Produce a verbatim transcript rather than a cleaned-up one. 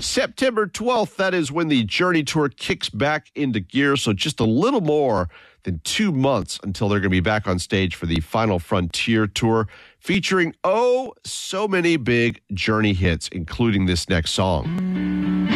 September twelfth, that is when the Journey Tour kicks back into gear. So just a little more than two months until they're going to be back on stage for the Final Frontier Tour, featuring, oh, so many big Journey hits, including this next song.